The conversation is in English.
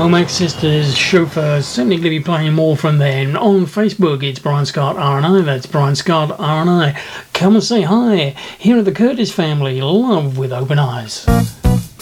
Womack Sisters Chauffeur, certainly going to be playing more from them. On Facebook, it's Brian Scott R&I. That's Brian Scott R&I. Come and say hi. Here are the Curtis family. Love with Open Eyes.